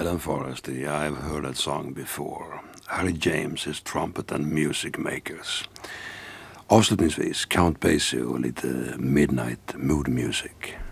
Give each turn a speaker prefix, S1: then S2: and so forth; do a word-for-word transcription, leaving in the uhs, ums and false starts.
S1: Glen Forrest i I've heard that song before. Harry James, His Trumpet and Music Makers. Avslutningsvis Count Basie och lite Midnight Mood Music.